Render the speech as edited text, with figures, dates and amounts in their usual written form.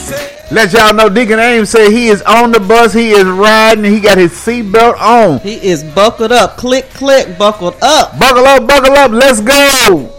Let y'all know Deacon Ames said he is on the bus. He is riding. He got his seatbelt on. He is buckled up. Click, click, buckled up. Buckle up, buckle up. Let's go.